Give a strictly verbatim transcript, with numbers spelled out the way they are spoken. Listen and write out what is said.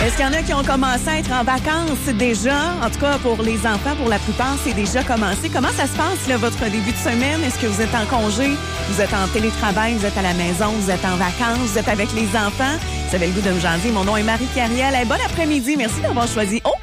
Est-ce qu'il y en a qui ont commencé à être en vacances déjà? En tout cas, pour les enfants, pour la plupart, c'est déjà commencé. Comment ça se passe, là, votre début de semaine? Est-ce que vous êtes en congé? Vous êtes en télétravail? Vous êtes à la maison? Vous êtes en vacances? Vous êtes avec les enfants? Vous avez le goût de me jaser. Mon nom est Marie Cariel. Bon après-midi. Merci d'avoir choisi. Oh!